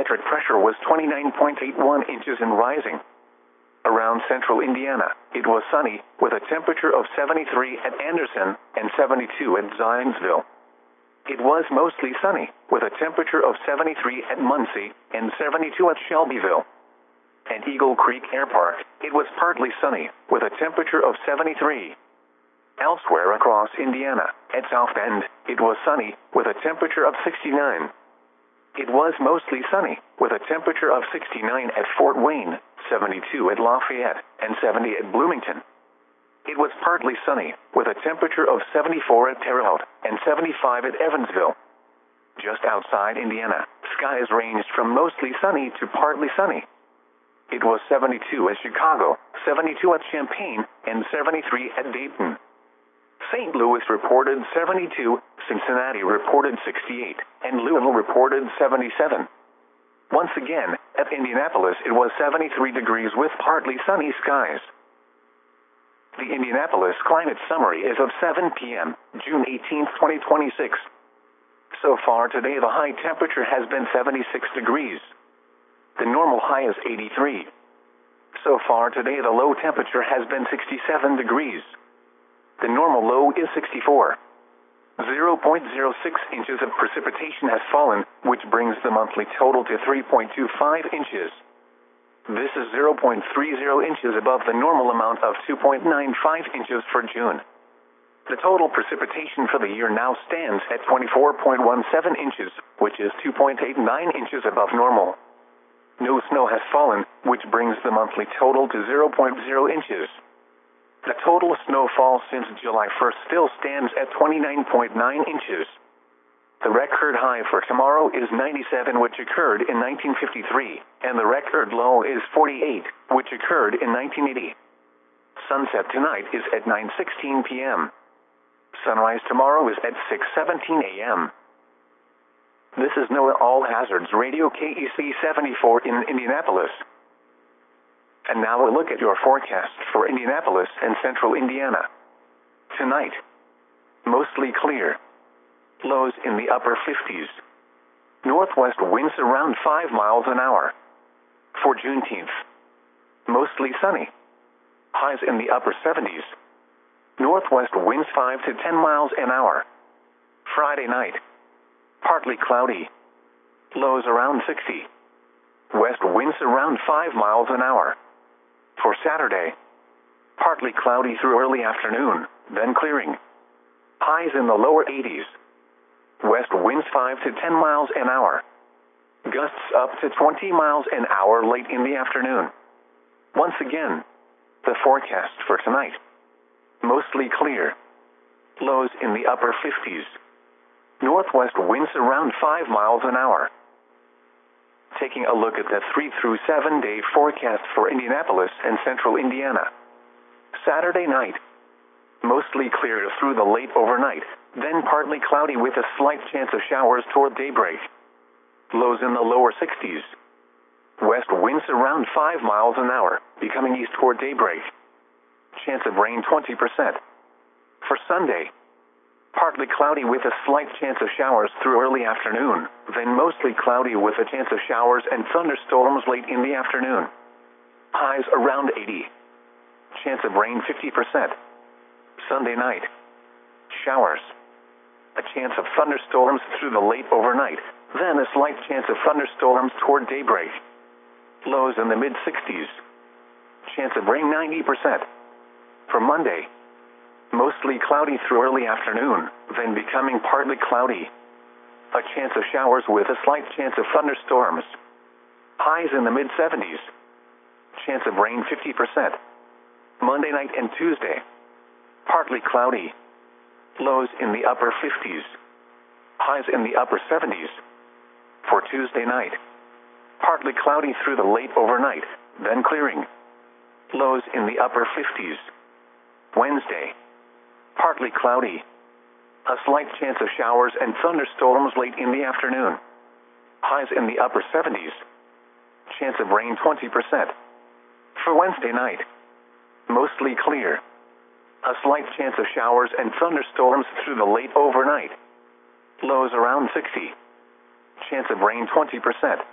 barometric pressure was 29.81 inches and rising. Around central Indiana, it was sunny, with a temperature of 73 at Anderson and 72 at Zionsville. It was mostly sunny, with a temperature of 73 at Muncie and 72 at Shelbyville. At Eagle Creek Air Park, it was partly sunny, with a temperature of 73. Elsewhere across Indiana, at South Bend, it was sunny, with a temperature of 69. It was mostly sunny, with a temperature of 69 at Fort Wayne, 72 at Lafayette, and 70 at Bloomington. It was partly sunny, with a temperature of 74 at Terre Haute, and 75 at Evansville. Just outside Indiana, skies ranged from mostly sunny to partly sunny. It was 72 at Chicago, 72 at Champaign, and 73 at Dayton. St. Louis reported 72, Cincinnati reported 68, and Louisville reported 77. Once again, at Indianapolis it was 73 degrees with partly sunny skies. The Indianapolis Climate Summary is of 7 p.m., June 18, 2026. So far today the high temperature has been 76 degrees. The normal high is 83. So far today the low temperature has been 67 degrees. The normal low is 64. 0.06 inches of precipitation has fallen, which brings the monthly total to 3.25 inches. This is 0.30 inches above the normal amount of 2.95 inches for June. The total precipitation for the year now stands at 24.17 inches, which is 2.89 inches above normal. No snow has fallen, which brings the monthly total to 0.0 inches. The total snowfall since July 1st still stands at 29.9 inches. The record high for tomorrow is 97, which occurred in 1953, and the record low is 48, which occurred in 1980. Sunset tonight is at 9:16 p.m. Sunrise tomorrow is at 6:17 a.m. This is NOAA All Hazards Radio KEC 74 in Indianapolis. And now a look at your forecast for Indianapolis and central Indiana. Tonight, mostly clear. Lows in the upper 50s. Northwest winds around 5 miles an hour. For Juneteenth, mostly sunny. Highs in the upper 70s. Northwest winds 5 to 10 miles an hour. Friday night, partly cloudy. Lows around 60. West winds around 5 miles an hour. For Saturday, partly cloudy through early afternoon, then clearing. Highs in the lower 80s. West winds 5 to 10 miles an hour. Gusts up to 20 miles an hour late in the afternoon. Once again, the forecast for tonight. Mostly clear. Lows in the upper 50s. Northwest winds around 5 miles an hour. Taking a look at the 3 through 7 day forecast for Indianapolis and central Indiana. Saturday night, mostly clear through the late overnight, then partly cloudy with a slight chance of showers toward daybreak. Lows in the lower 60s. West winds around 5 miles an hour, becoming east toward daybreak. Chance of rain 20%. For Sunday, partly cloudy with a slight chance of showers through early afternoon, then mostly cloudy with a chance of showers and thunderstorms late in the afternoon. Highs around 80. Chance of rain 50%. Sunday night, showers. A chance of thunderstorms through the late overnight, then a slight chance of thunderstorms toward daybreak. Lows in the mid-60s. Chance of rain 90%. For Monday, mostly cloudy through early afternoon, then becoming partly cloudy. A chance of showers with a slight chance of thunderstorms. Highs in the mid-70s. Chance of rain 50%. Monday night and Tuesday, partly cloudy. Lows in the upper 50s. Highs in the upper 70s. For Tuesday night, partly cloudy through the late overnight, then clearing. Lows in the upper 50s. Wednesday, partly cloudy. A slight chance of showers and thunderstorms late in the afternoon. Highs in the upper 70s. Chance of rain 20%. For Wednesday night, mostly clear. A slight chance of showers and thunderstorms through the late overnight. Lows around 60. Chance of rain 20%.